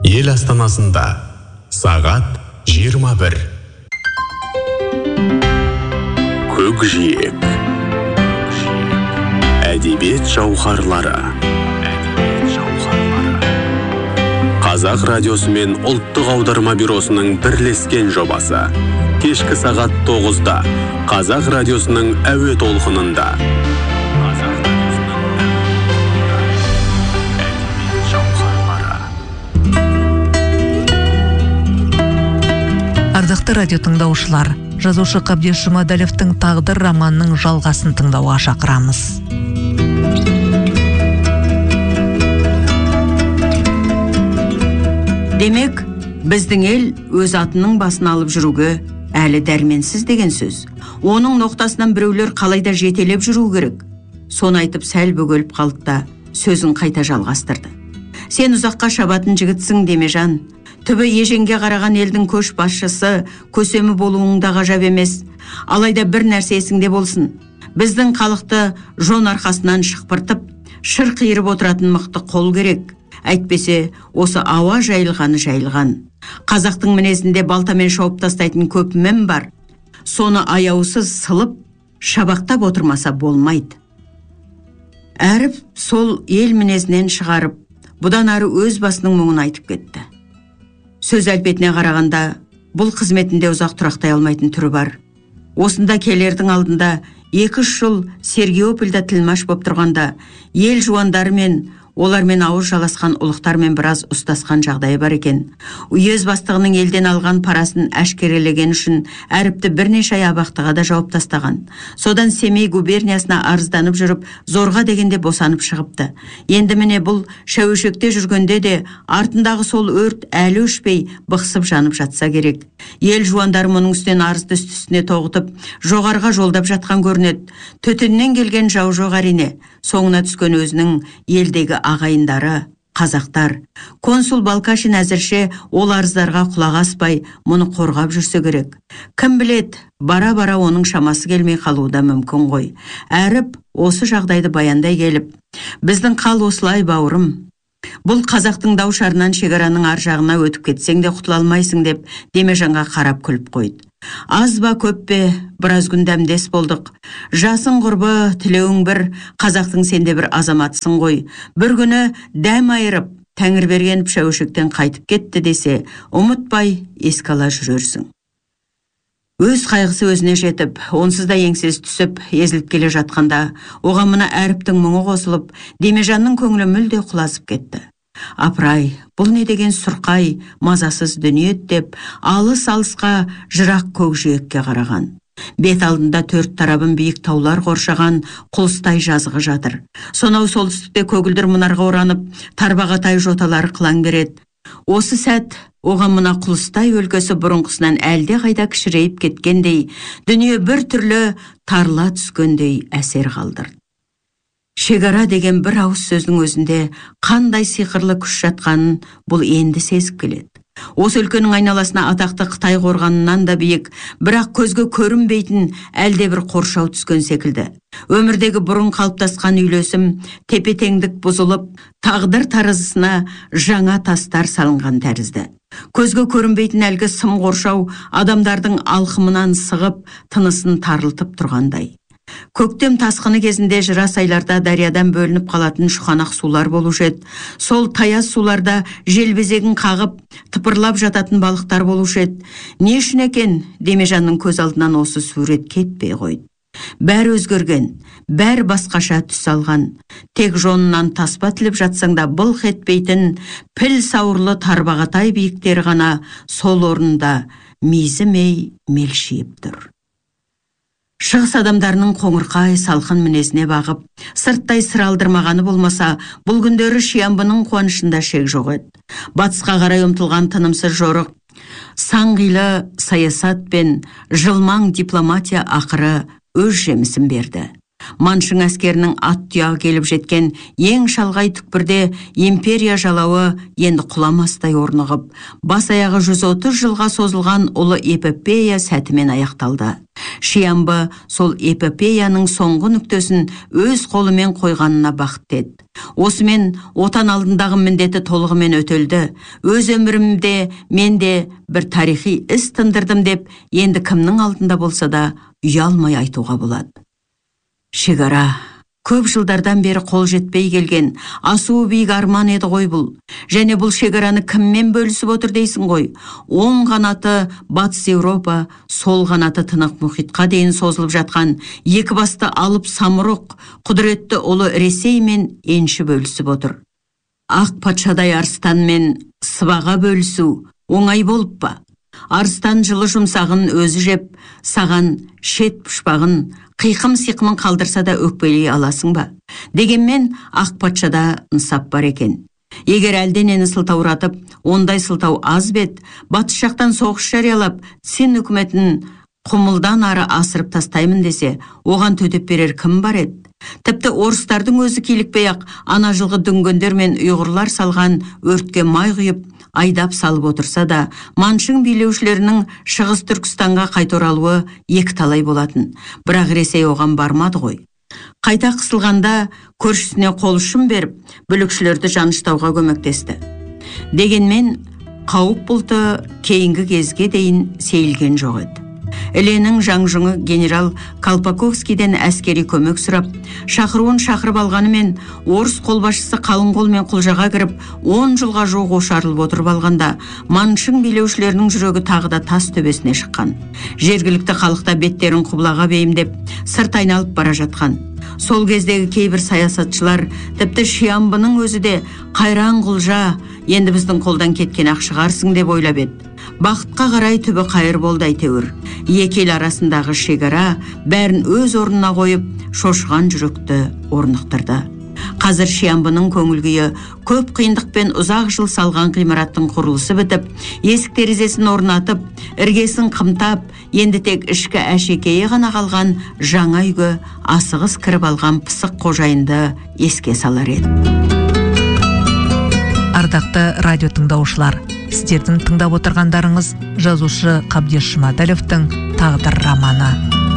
Ел астанасында сағат 21. Көкжиек. Әдебиет жауһарлары. Қазақ радиосы мен ұлттық аударма бюросының бірлескен жобасы. Кешкі сағат 9-да Қазақ радиосының әуе толқынында. Ардақты радио тыңдаушылар, жазушы Қабдеш Жұмадәлевтің «Тағдыр» романының жалғасын тыңдауға шақырамыз. Демек, біздің ел өз атының басын алып жүруге әлі дәрменсіз деген сөз. Оның ноқтасынан біреулер қалайда жетелеп жүру керек. Соны айтып сәл бөгеліп қалды да сөзін қайта жалғастырды. Сен ұзаққа шабатын жігітсің Демежан. Түбі еженге қараған елдің көш басшысы, көсемі болуың да ғажап емес. Алайда бір нәрсе есіңде болсын. Біздің халықты жон арқасынан шықпыртып, шыр қиырып отыратын мықты қол керек. Әйтпесе, осы ауа жайылған. Қазақтың мінезінде балтамен шауып тастайтын көп мен бар. Соны аяусыз сылып, шабақтап отырмаса болмайды. Әріп сол ел мінезінен шығарып, бұдан ары өз басының мұңын айтып кетті. Сөз әлпетіне қарағанда, бұл қызметінде ұзақ тұрақтай алмайтын түрі бар. Осында келердің алдында 2-3 жыл Сергеопольда тілмаш боп тұрғанда, ел жуандары мен олармен ауыз жаласқан ұлықтармен біраз ұстасқан жағдайы бар екен. Уез бастығының елден алған парасын әшкерелеген үшін әріпті бірнеше ай абақтыға да жауып тастаған. Содан Семей губерниясына арызданып жүріп, зорға дегенде босанып шығыпты. Енді міне бұл шәуешекте жүргенде де артындағы сол өрт әлі өшпей бықсып жанып жатса керек. Ел жуандары мұның үстінен арызды үстісіне тоғытып, жоғарға жолдап жатқан көрінеді. Төтеннен келген жау жоқ әрине. Соңына түскен өзінің елдегі ағайындары, қазақтар. Консул Балкашин әзірше ол арыздарға құлақ аспай, мұны қорғап жүрсе керек. Кім білет, бара-бара оның шамасы келмей қалуы да мүмкін ғой. Әріп осы жағдайды баяндай келіп, біздің қал осылай бауырым. Бұл қазақтың даушарынан шекараның ар жағына өтіп кетсең де құтыла алмайсың деп Демежанға қарап күліп қойды. Аз ба көп пе, біраз күн дәмдес болдық. Жасың құрбы, тілеуің бір, қазақтың сенде бір азаматсың ғой. Бір күні дәм айырып, тәңір берген шәуешектен қайтып кетті десе, ұмытпай еске ала жүрерсің. Өз қайғысы өзіне жетіп, онсыз да еңсез түсіп, езіліп келе жатқанда, оған мына әріптің мұңы қосылып, Демежанның көңілі мүлде құлазып кетті. Апырай, бұл не деген сұрқай, мазасыз дүние деп, алыс-алысқа жырақ көкжиекке қараған. Бет алдында 4 тарабын биік таулар қоршаған құлыстай жазығы жатыр. Сонау солтүстікте көгілдір мұнарға оранып, тарбағатай жоталары қылаң береді. Осы сәт оған мына құлыстай өлкесі бұрынғысынан әлде қайда кішірейіп кеткендей, дүние бір түрлі тарыла түскендей әсер қалдырды. Шекара деген бір ауыз сөздің өзінде қандай сиқырлы күш жатқанын бұл енді сезіп келеді. Осы өлкенің айналасына атақты Қытай қорғанынан да биік, бірақ көзге көрінбейтін әлде бір қоршау түскен секілді. Өмірдегі бұрын қалыптасқан үйлесім, тепе-теңдік бұзылып, тағдыр таразысына жаңа тастар салынған тәрізді. Көзге көрінбейтін әлгі сым қоршау адамдардың алқымынан сығып, тынысын тарылтып тұрғандай. Көктем тасқыны кезінде жырас айларда дариядан бөлініп қалатын шұқанақ сулар болушы еді. Сол таяз суларда желбезегін қағып, тыпырлап жататын балықтар болушы еді. Не үшін екен Демежанның көз алдынан осы сурет кетпей қойды. Бәрі өзгерген, бәрі басқаша түс алған. Тек жонынан таспа тіліп жатсаң да былқ етпейтін піл сауырлы тарбағатай биіктері ғана сол орында мейзімей мелшиіп тұр. Шығыс адамдарының қоңырқай салқын мінезіне бағып, сырттай сыр алдырмағаны болмаса, бұл күндері Шиямбының қуанышында шек жоқ еді. Батысқа қарай ұмтылған тынымсыз жорық, саңғилы саясат пен жылмаң дипломатия ақыры өз жемісін берді. Маншың әскерінің ат тұяғы келіп жеткен ең шалғай түкпірде империя жалауы енді құламастай орнығып, бас аяғы 130 жылға созылған ұлы эпопея сәтімен аяқталды. Шиамбы сол эпопеяның соңғы нүктесін өз қолымен қойғанына бақыт еді. Осымен отан алдындағы міндеті толығымен өтелді. Өз өмірімде мен де бір тарихи іс тындырдым деп, енді кімнің алдында болса да ұялмай айтуға болады. Шекара, көп жылдардан бері қол жетпей келген асуы биік арман еді ғой бұл. Және бұл шекараны кіммен бөлісіп отыр дейсің ғой. Оң қанаты Батыс Еуропа, сол қанаты Тынық мұхитқа дейін созылып жатқан екі басты алып самұрық, құдіретті ұлы Ресеймен енші бөлісіп отыр. Ақ патшадай арыстанмен сыбаға бөлісу оңай болып па? Арыстан жылы жұмсағын өзі жеп, саған шет пұшпағын, қиқым-сиқымын қалдырса да өкпелей аласың ба? Дегенмен ақ патшада нысап бар екен. Егер әлденені сылтауратып, ондай сылтау аз бет, батыс жақтан соғыс жариялап, сен үкіметін құмылдан ары асырып тастаймын десе, оған төтеп берер кім бар еді? Тіпті орыстардың өзі килікпей-ақ ана жылғы дүнгендер мен ұйғырлар салған өртке май құйып, айдап салып отырса да, маншың билеушілерінің шығыс Түркістанға қайта оралуы екі талай болатын. Бірақ Ресей оған бармады ғой. Қайта қысылғанда көршісіне қол ұшын беріп, бүлікшілерді жаныштауға көмектесті. Дегенмен, қауіп бұлты кейінгі кезге дейін сейілген жоқ еді. Іленің жаңжыңы генерал Колпаковскийден әскери көмек сұрап, шақыруын шақырып алғанымен, орыс қолбасшысы қалың қолмен құлжаға кіріп, 10 жылға жуық ошарылып отырып алғанда, маншың билеушілерінің жүрегі тағы да тас төбесіне шыққан. Жергілікті халықта беттерін құбылаға бейімдеп, сырт айналып бара жатқан. Сол кездегі кейбір саясатшылар, тіпті Шиамбының өзі де қайран құлжа, енді біздің қолдан кеткен ақ шығарсың деп ойлап еді. Бақытқа қарай түбі қайыр болды әйтеуір. Екі ел арасындағы шекара бәрін өз орнына қойып, шошыған жүректі орнықтырды. Қазір Шиамбының көңіл күйі көп қиындықпен ұзақ жыл салған ғимараттың құрылысы бітіп, есік терезесін орнатып, іргесін қымтап, енді тек ішкі әшекейі ғана қалған жаңа үйге асығыс кіріп алған пысық қожайынды еске салар еді. Ардақты радио тыңдаушылар, сіздердің тыңдап отырғандарыңыз жазушы Қабдеш Жұмадәловтың «Тағдыр» романы.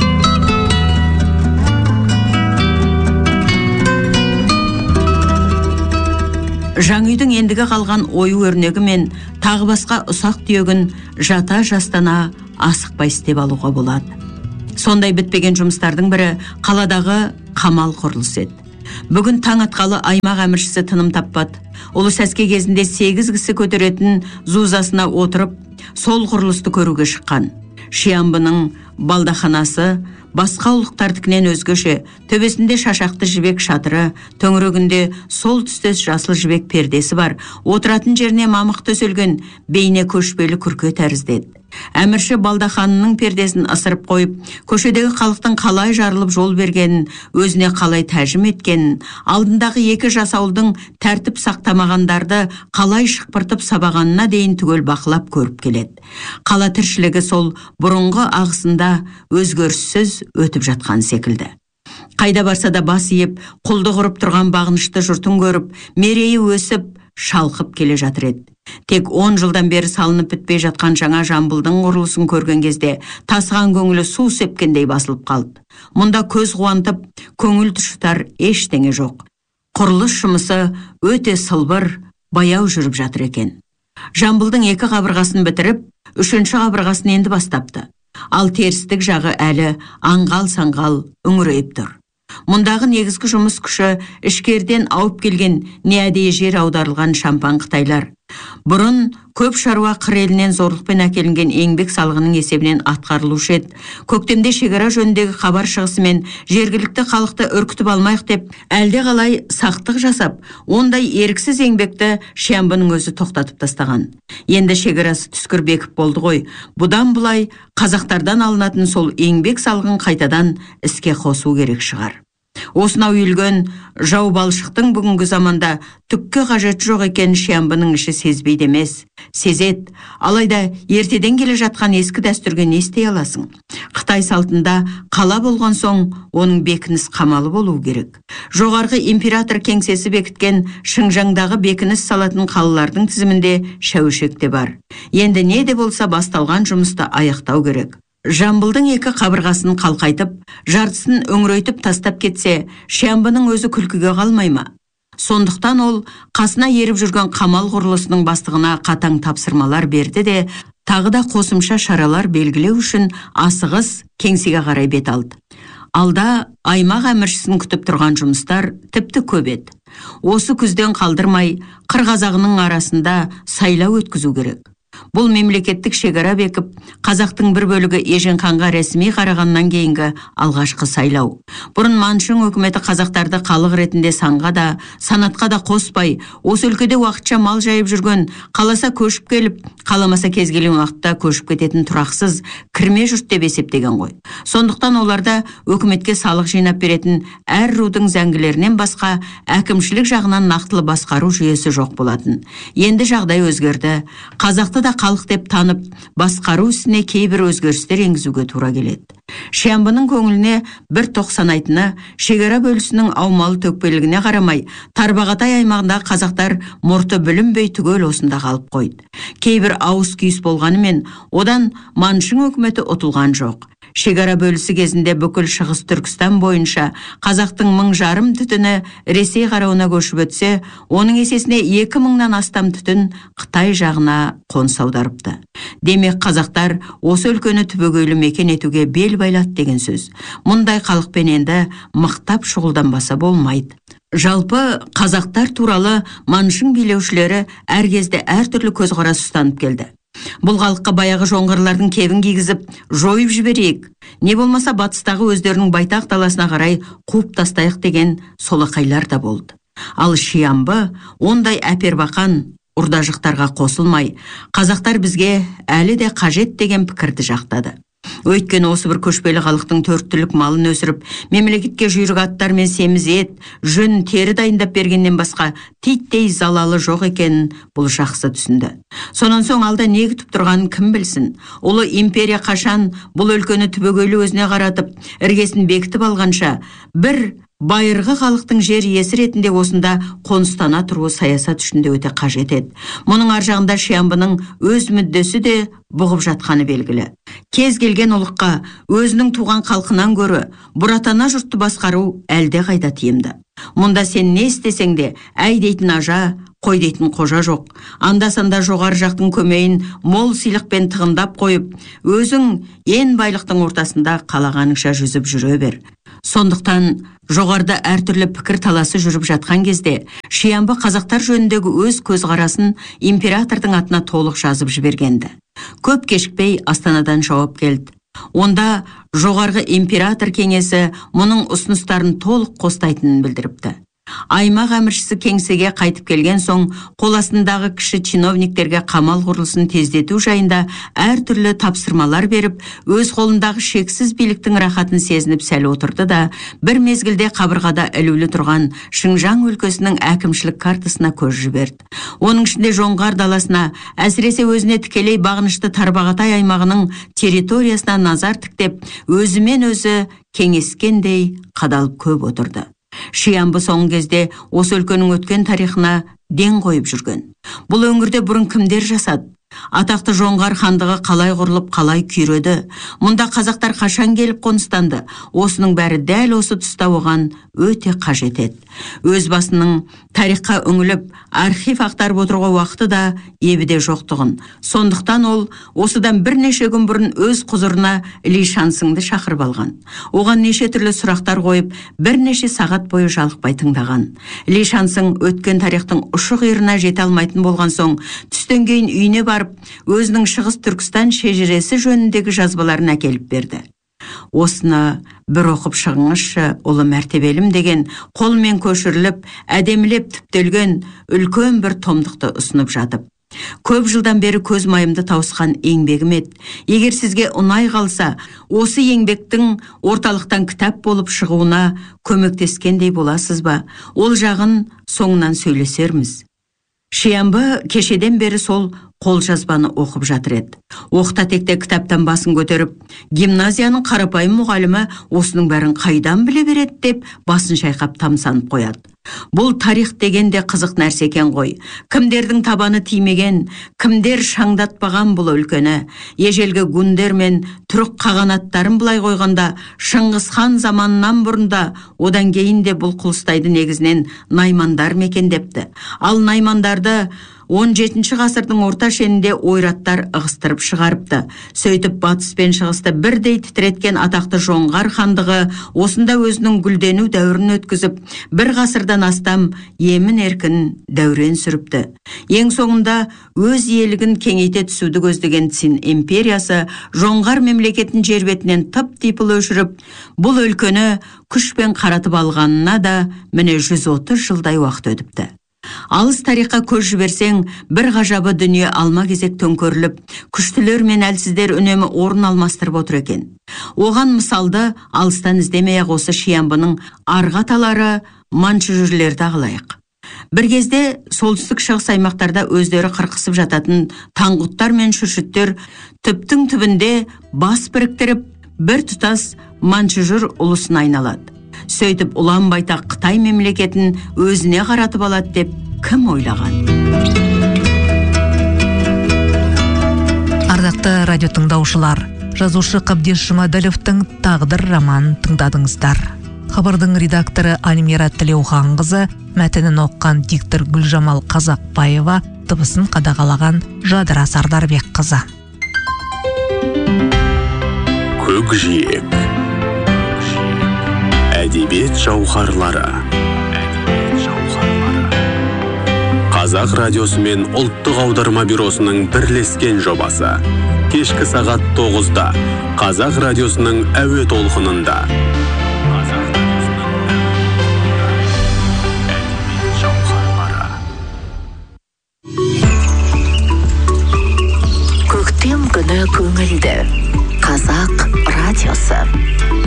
Жаңүйдің ендігі қалған ою өрнегі мен тағы басқа ұсақ түйегін жата жастана асықпай істеп алуға болады. Сондай бітпеген жұмыстардың бірі қаладағы қамал құрылысы еді. Бүгін таң атқалы аймақ әміршісі тыным таппады. Ұлы сәске кезінде 8 кісі көтеретін зузасына отырып, сол құрылысты көруге шыққан. Шиамбының балдаханасы басқа ұлықтардікінен өзгеше, төбесінде шашақты жібек шатыры, төңірегінде сол түстес жасыл жібек пердесі бар, отыратын жеріне мамық төселген бейне көшпелі күрке тәріздеді. Әмірші балдаханының пердесін ысырып қойып, көшедегі халықтың қалай жарылып жол бергенін, өзіне қалай тәжім еткенін, алдындағы екі жасауылдың тәртіп сақтамағандарды қалай шықпыртып сабағанына дейін түгел бақылап көріп келеді. Қала тіршілігі сол бұрынғы ағысында өзгеріссіз өтіп жатқан секілді. Қайда барса да бас иіп, құлды құрып тұрған бағынышты жұртын көріп, мерейі өсіп, шалқып келе жатыр еді. Тек 10 жылдан бері салынып бітпей жатқан жаңа Жамбылдың құрылысын көрген кезде тасыған көңілі су сепкендей басылып қалды. Мұнда көз қуантып, көңіл тұшытар ештеңе жоқ. Құрылыс жұмысы өте сылбыр, баяу жүріп жатыр екен. Жамбылдың 2 қабырғасын бітіріп, 3-ші қабырғасын енді бастапты. Ал терістік жағы әлі аңғал-саңғал үңірейіп тұр. Мұндағы негізгі жұмыс күші ішкерден ауып келген не әдейі жер аударылған шампан қытайлар. Бұрын көп шаруа қыр елінен зорлықпен әкелінген еңбек салығының есебінен атқарылушы еді. Көктемде шекара жөніндегі хабар шығысымен жергілікті халықты үркітіп алмайық деп, әлде қалай сақтық жасап, ондай еріксіз еңбекті Шиамбының өзі тоқтатып тастаған. Енді шекарасы түскір бекіп болды ғой. Бұдан бұлай қазақтардан алынатын сол еңбек салығын қайтадан іске қосу керек шығар. Осынау үйілген жау балшықтың бүгінгі заманда түкке қажеті жоқ екенін Шиамбының іші сезбейді емес, сезет. Алайда ертеден келе жатқан ескі дәстүрге не істей аласың? Қытай салтында қала болған соң, оның бекініс қамалы болуы керек. Жоғарғы император кеңсесі бекіткен Шыңжаңдағы бекініс салатын қалалардың тізімінде Шәуешек те бар. Енді не де болса басталған жұмысты аяқтау керек. Жамбылдың екі қабырғасын қалқайтып, жартысын өңірейтіп тастап кетсе, Шиамбының өзі күлкіге қалмай ма? Сондықтан ол қасына еріп жүрген қамал құрылысының бастығына қатаң тапсырмалар берді де, тағы да қосымша шаралар белгілеу үшін асығыс кеңсеге қарай бет алды. Алда аймақ әміршісін күтіп тұрған жұмыстар тіпті көп еді. Осы күзден қалдырмай, қыр-қазағының арасында сайлау өткізу керек. Бұл мемлекеттік шекара бекіп, қазақтың бір бөлігі Еженханға ресми қарағаннан кейінгі алғашқы сайлау. Бұрын Маншың өкіметі қазақтарды халық ретінде санға да, санатқа да қоспай, осы өлкеде уақытша мал жайып жүрген, қаласа көшіп келіп, қаламаса кез келген уақытта көшіп кететін тұрақсыз кірме жұрт деп есептеген ғой. Сондықтан оларда өкіметке салық жинап беретін әр рудың зәңгілерінен басқа әкімшілік жағынан нақтылы басқару жүйесі жоқ болатын. Енді жағдай өзгерді. Қазақты да халық деп танып, басқару ісіне кейбір өзгерістер енгізуге тура келеді. Шиамбының көңіліне бір тоқсанайтыны, шекара бөлісінің аумалы төкпелігіне қарамай, Тарбағатай аймағында қазақтар мұрты бүлінбей түгел осында қалып қойды. Кейбір ауыз күйіс болғанымен, одан Маншың өкіметі ұтылған жоқ. Шекара бөлісі кезінде бүкіл Шығыс Түркістан бойынша қазақтың 1000 түтіні Ресей қарауына көшіп өтсе, оның есесіне 2000-нан астам түтін Қытай жағына қоныс аударыпты. Демек қазақтар осы өлкені түбегейлі мекен етуге бел байлады деген сөз. Мұндай халықпен енді мықтап шұғылданбаса болмайды. Жалпы қазақтар туралы Маншың билеушілері әр кезде әртүрлі көзқарас ұстанып келді. Бұл халыққа баяғы жоңғарлардың кебін кигізіп, жойып жіберейік, не болмаса батыстағы өздерінің байтақ даласына қарай қуып тастайық деген солақайлар да болды. Ал Шиамбы ондай әпербақан ұрдажықтарға қосылмай, қазақтар бізге әлі де қажет деген пікірді жақтады. Өйткені осы бір көшпелі халықтың 4 түлік малын өсіріп, мемлекетке жүйрік аттар мен семіз ет, жүн, тері дайындап бергеннен басқа титтей залалы жоқ екенін бұл жақсы түсінді. Сонан соң алда не күтіп тұрғанын кім білсін? Ұлы империя қашан бұл өлкені түбегейлі өзіне қаратып, іргесін бекітіп алғанша, бір байырғы халықтың жер иесі ретінде осында қоныстана тұруы саясат үшінде өте қажет еді. Мұның ар жағында Шиамбының өз мүддесі де бұғып жатқаны белгілі. Кез келген ұлыққа өзінің туған халқынан гөрі бұратана жұртты басқару әлде қайда тиімді. Мұнда сен не істесең де, әй дейтін ажа, қой дейтін қожа жоқ. Анда-санда жоғары жақтың көмейін мол сыйлықпен тығындап қойып, өзің ен байлықтың ортасында қалағаныңша жүзіп жүре бер. Сондықтан жоғарда әртүрлі пікір таласы жүріп жатқан кезде, Шиамбы қазақтар жөніндегі өз көзқарасын императордың атына толық жазып жібергенді. Көп кешікпей Астанадан жауап келді. Онда жоғарғы император кеңесі мұның ұсыныстарын толық қостайтынын білдіріпті. Аймақ әміршісі кеңсеге қайтып келген соң, қол астындағы кіші чиновниктерге қамал құрылысын тездету жайында әртүрлі тапсырмалар беріп, өз қолындағы шексіз биліктің рахатын сезініп сәл отырды да, бір мезгілде қабырғада ілулі тұрған Шыңжаң өлкесінің әкімшілік картасына көз жіберді. Оның ішінде жоңғар даласына, әсіресе өзіне тікелей бағынышты Тарбағатай аймағының территориясына назар тіктеп, өзімен өзі кеңескендей қадалып көп отырды. Шиамбы соңғы кезде осы өлкенің өткен тарихына ден қойып жүрген. Бұл өңірде бұрын кімдер жасады? Атақты жоңғар хандығы қалай құрылып, қалай күйреді? Мұнда қазақтар қашан келіп қоныстанды? Осының бәрі дәл осы тұста оған өте қажет еді. Өз басының тарихқа үңіліп, архив ақтарып отыруға уақыты да ебіде жоқтығын. Сондықтан ол осыдан бірнеше күн бұрын өз құзырына Ли Шансыңды шақырып алған. Оған неше түрлі сұрақтар қойып, бірнеше сағат бойы жалықпай тыңдаған. Ли Шансың өткен тарихтың ұшы-қиырына жете алмайтын болған соң, түстен кейін үйіне барып, өзінің Шығыс Түркістан шежіресі жөніндегі жазбаларын әкеліп берді. Осыны бір оқып шығыңызшы, ұлы мәртебелім деген қолмен көшіріліп, әдемілеп түптелген үлкен бір томдықты ұсынып жатып, Көп жылдан бері көз майымды тауысқан еңбегім еді. Егер сізге ұнай қалса, осы еңбектің орталықтан кітап болып шығуына көмектескендей боласыз ба? Ол жағын соңынан сөйлесерміз. Шиямбы кешеден бері сол қолжазбаны оқып жатыр еді. Оқта-текте кітаптан басын көтеріп, гимназияның қарапайым мұғалімі осының бәрін қайдан біле береді деп басын шайқап тамсанып қояды. Бұл тарих дегенде қызық нәрсе екен ғой. Кімдердің табаны тимеген, кімдер шаңдатпаған бұл өлкені. Ежелгі гундер мен түрік қағанаттарын былай қойғанда, Шыңғыс хан заманынан бұрында, одан кейін де бұл құлыстайды негізінен наймандар мекендепті. Ал наймандарды 17 ғасырдың орта шенінде ойраттар ығыстырып шығарыпты. Сөйтіп батыс пен шығысты бірдей тітіреткен атақты жоңғар хандығы осында өзінің гүлдену дәуірін өткізіп, бір ғасырдан астам емін-еркін дәурен сүріпті. Ең соңында өз иелігін кеңейте түсуді көздеген Цин империясы жоңғар мемлекетін жер бетінен тып-типыл өшіріп, бұл өлкені күшпен қаратып алғанына да міне 130 жылдай уақыт өтіпті. Алыс тарихқа көз жіберсең, бір ғажабы дүние алма-кезек төңкеріліп, күштілер мен әлсіздер үнемі орын алмастырып отыр екен. Оған мысалды алыстан іздемей-ақ осы Шиямбының арғаталары манчжурлерді алайық. Бір кезде солтүстік шығыс аймақтарда өздері қырқысып жататын таңғұттар мен шүршіттер түптің түбінде бас біріктіріп, бір тұтас манчжур ұлысын айналады. Сөйтіп ұлан байтақ Қытай мемлекетін өзіне қаратып алады деп кім ойлаған? Ардақты радио тыңдаушылар, жазушы Қабдеш Жұмаділовтың «Тағдыр» романын тыңдадыңыздар. Хабардың редакторы Альмира Тілеуханқызы, мәтінін оққан диктор Гүлжамал Қазақбаева, дыбысын қадағалаған Жадыра Сардарбекқызы. Көкжиек. Әдебиет жауһарлары. Қазақ радиосы мен ұлттық аударма бюросының бірлескен жобасы. Кешкі сағат 9-да Қазақ радиосының әуе толқынында. Көктем күні көңілді. Қазақ радиосы.